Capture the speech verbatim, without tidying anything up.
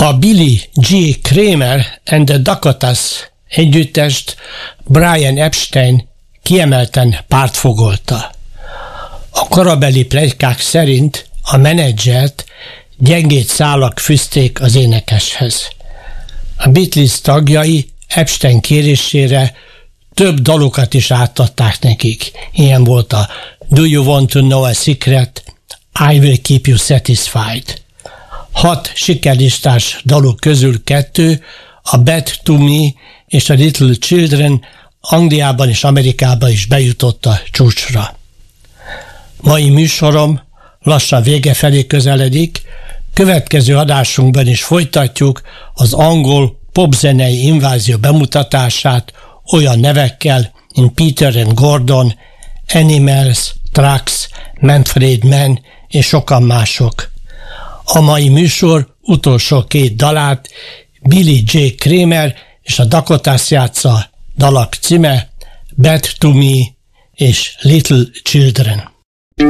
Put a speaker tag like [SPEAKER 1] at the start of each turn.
[SPEAKER 1] A Billy J. Kramer and the Dakotas együttest Brian Epstein kiemelten pártfogolta. A korabeli pletykák szerint a menedzsert gyengéd szálak fűzték az énekeshez. A Beatles tagjai Epstein kérésére több dalokat is átadták nekik. Ilyen volt a Do You Want to Know a Secret, I Will Keep You Satisfied. Hat sikerlistás dalok közül kettő, a Bad to Me és a Little Children Angliában és Amerikában is bejutott a csúcsra. Mai műsorom lassan vége felé közeledik, következő adásunkban is folytatjuk az angol popzenei invázió bemutatását olyan nevekkel, mint Peter and Gordon, Animals, Trucks, Manfred Mann és sokan mások. A mai műsor utolsó két dalát Billy J. Kramer és a Dakotas játsza, dalak címe Bad to Me és Little Children.